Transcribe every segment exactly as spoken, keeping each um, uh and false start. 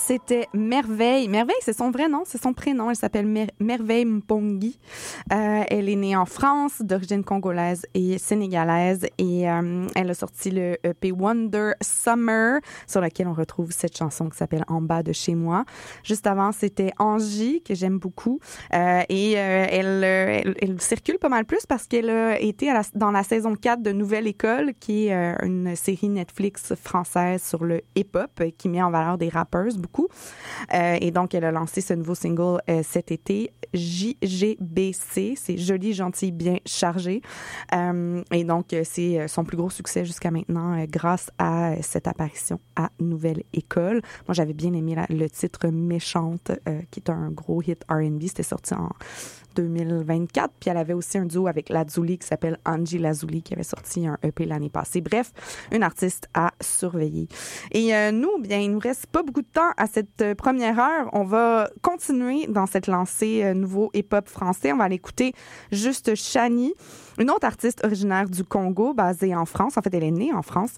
c'était Merveille. Merveille, c'est son vrai nom, c'est son prénom. Elle s'appelle Mer- Merveille Mpongi. Euh, elle est née en France, d'origine congolaise et sénégalaise. Et euh, elle a sorti le E P Wonder Summer, sur lequel on retrouve cette chanson qui s'appelle En bas de chez moi. Juste avant, c'était Angie, que j'aime beaucoup. Euh, et euh, elle, elle, elle circule pas mal plus parce qu'elle a été à la, dans la saison quatre de Nouvelle École, qui est euh, une série Netflix française sur le hip-hop, qui met en valeur des rappeuses beaucoup. Euh, et donc, elle a lancé ce nouveau single euh, cet été, J G B C. C'est joli, gentil, bien chargé. Euh, et donc, c'est son plus gros succès jusqu'à maintenant euh, grâce à cette apparition à Nouvelle École. Moi, j'avais bien aimé la, le titre Méchante, euh, qui est un gros hit R and B. C'était sorti en deux mille vingt-quatre. Puis elle avait aussi un duo avec Lazuli qui s'appelle Angie Lazuli, qui avait sorti un E P l'année passée. Bref, une artiste à surveiller. Et euh, nous, bien, il nous reste pas beaucoup de temps à cette euh, première heure. On va continuer dans cette lancée euh, nouveau hip-hop français. On va aller écouter Juste Chani, une autre artiste originaire du Congo, basée en France. En fait, elle est née en France.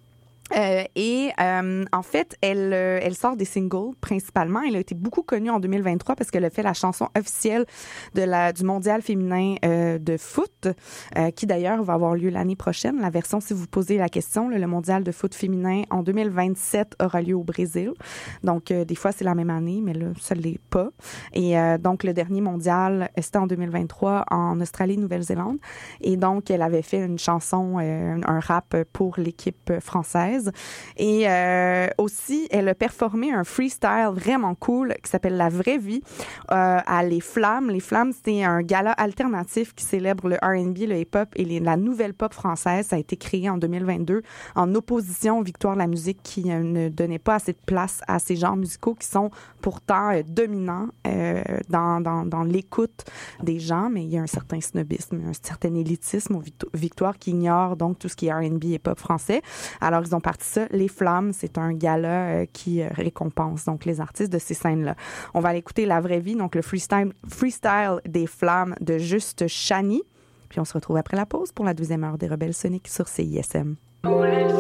Euh, et euh, en fait, elle, euh, elle sort des singles principalement. Elle a été beaucoup connue en deux mille vingt-trois parce qu'elle a fait la chanson officielle de la du mondial féminin euh, de foot, euh, qui d'ailleurs va avoir lieu l'année prochaine. La version, si vous posez la question, là, le mondial de foot féminin en deux mille vingt-sept aura lieu au Brésil. Donc, euh, des fois, c'est la même année, mais là, ça ne l'est pas. Et euh, donc, le dernier mondial, c'était en deux mille vingt-trois en Australie, Nouvelle-Zélande. Et donc, elle avait fait une chanson, euh, un rap pour l'équipe française. Et euh, aussi, elle a performé un freestyle vraiment cool qui s'appelle La Vraie Vie euh, à Les Flammes. Les Flammes, c'est un gala alternatif qui célèbre le R and B, le hip-hop et les, la nouvelle pop française. Ça a été créé en deux mille vingt-deux en opposition aux Victoires de la musique qui euh, ne donnait pas assez de place à ces genres musicaux qui sont pourtant euh, dominants euh, dans, dans, dans l'écoute des gens, mais il y a un certain snobisme, un certain élitisme aux Victoires qui ignorent donc tout ce qui est R and B et pop français. Alors, ils ont parti ça. Les Flammes, c'est un gala euh, qui euh, récompense donc les artistes de ces scènes-là. On va aller écouter La Vraie Vie, donc le freestyle, freestyle des Flammes de Juste Chani. Puis on se retrouve après la pause pour la deuxième heure des Rebelles Soniques sur C I S M.